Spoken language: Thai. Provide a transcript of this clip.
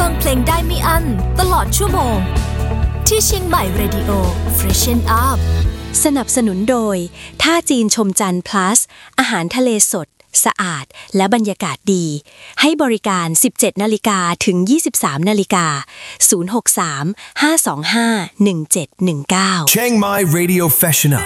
ฟังเพลงได้ไม่อั้นตลอดชั่วโมงที่เชียงใหม่ Radio Freshen Up สนับสนุนโดยท่าจีนชมจันทร์ plus อาหารทะเลสดสะอาดและบรรยากาศดีให้บริการ 17:00 นถึง 23:00 น063 525 1719 Chiang Mai Radio Freshen Up